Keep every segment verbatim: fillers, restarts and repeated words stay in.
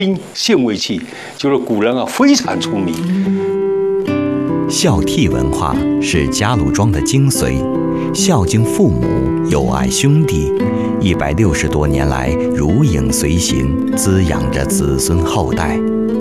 献位器，就是古人啊非常出名。 孝悌文化是家鲁庄的精髓，孝敬父母，友爱兄弟，一百六十多年来如影随形，滋养着子孙后代。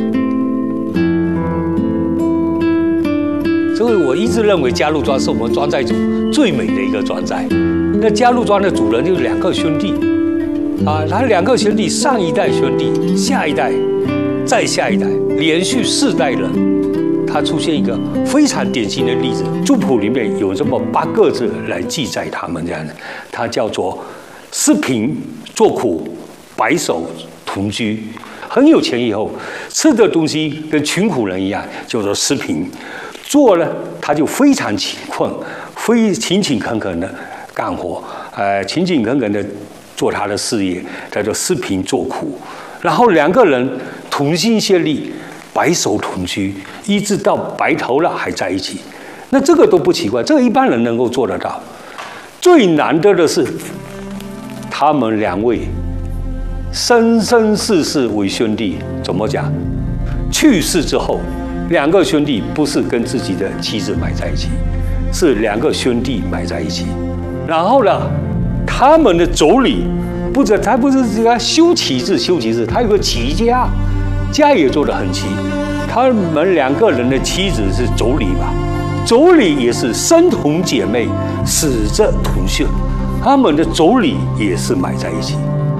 所以我一直认为嘉路庄是我们庄寨组最美的一个庄寨。那嘉路庄的主人就是两个兄弟，啊，他两个兄弟上一代兄弟，下一代，再下一代，连续四代人，他出现一个非常典型的例子。族谱里面有这么八个字来记载他们这样的，它叫做施贫做苦，白首同居。很有钱以后，吃的东西跟穷苦人一样，叫做施贫。做呢，他就非常勤困，非勤勤恳恳的干活，呃，勤勤恳恳的做他的事业，叫做施贫做苦。然后两个人同心协力，白首同居，一直到白头了还在一起。那这个都不奇怪，这个一般人能够做得到。最难得的是，他们两位生生世世为兄弟。怎么讲？去世之后，两个兄弟不是跟自己的妻子埋在一起，是两个兄弟埋在一起。然后呢，他们的妯娌，不是他不是这个修齐字，修齐字，他有个齐家，家也做得很齐。他们两个人的妻子是妯娌吧，妯娌也是生同姐妹，死则同穴，他们的妯娌也是埋在一起。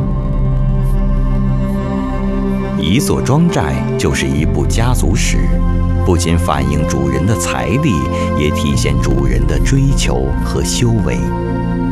一座庄寨就是一部家族史，不仅反映主人的财力，也体现主人的追求和修为。